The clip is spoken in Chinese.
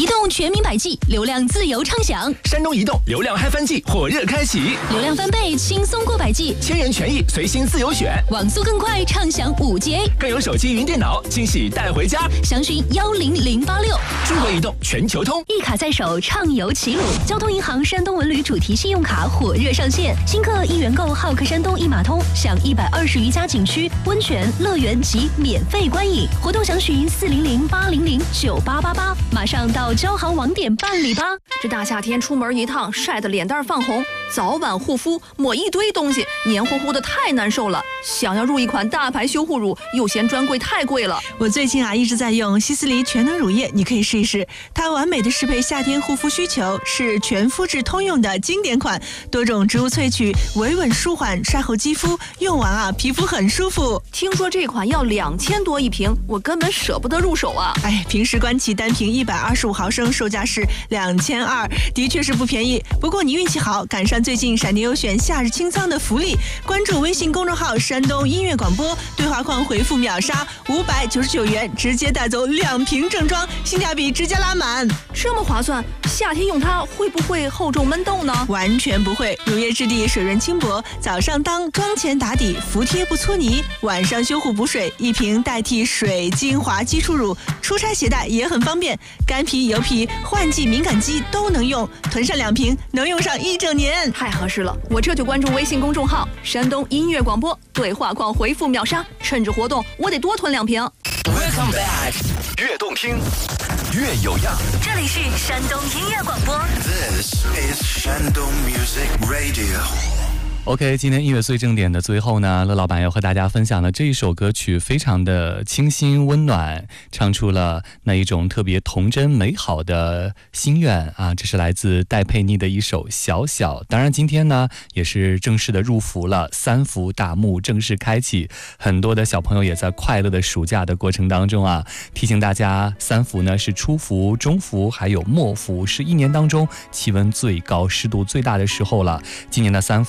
移动全民百 G， 流量自由畅享。 山东移动流量嗨翻季火热开启， 流量翻倍，轻松过百 G， 千元权益随心自由选， 网速更快，畅享5G， 更有手机云电脑惊喜带回家。 详询10086。 中国移动全球通， 一卡在手，畅游齐鲁。交通银行山东文旅主题信用卡火热上线，新客1元购浩克山东一码通，享120余家景区、温泉、乐园及免费观影。活动详询400-800-9888，马上到交行网点办理吧。 这大夏天出门一趟，晒得脸蛋泛红，早晚护肤抹一堆东西，黏糊糊的太难受了。想要入一款大牌修护乳，又嫌专柜太贵了。 我最近一直在用希思黎全能乳液，你可以试一试，它完美的适配夏天护肤需求，是全肤质通用的经典款，多种植物萃取，维稳舒缓晒后肌肤，用完皮肤很舒服。 听说这款要2000多一瓶，我根本舍不得入手啊！ 平时官旗单瓶125毫升，售价是2200，的确是不便宜。不过你运气好，赶上最近闪电优选夏日清仓的福利，关注微信公众号山东音乐广播，对话框回复秒杀599元，直接带走2瓶正装，性价比直接拉满。 这么划算，夏天用它会不会厚重闷痘呢？ 完全不会，乳液质地水润轻薄，早上当，妆前打底，服帖不搓泥，晚上修护补水，一瓶代替水精华基础乳，出差携带也很方便，干皮、油皮、换季敏感肌都能用，囤上2瓶能用上1整年， 太合适了！我这就关注微信公众号山东音乐广播，对话框回复秒杀，趁着活动我得多囤2瓶。 Welcome back， 越动听越有样。 这里是山东音乐广播。 This is Shandong Music Radio。OK， 今天音乐最正点的最后呢，乐老板要和大家分享的这一首歌曲非常的清新温暖，唱出了那一种特别童真美好的心愿啊！这是来自戴佩妮的一首小小。当然今天呢也是正式的入伏了，3伏大幕正式开启，很多的小朋友也在快乐的暑假的过程当中提醒大家，3伏呢是初伏、中伏还有末伏，是1年当中气温最高、湿度最大的时候了。今年的3伏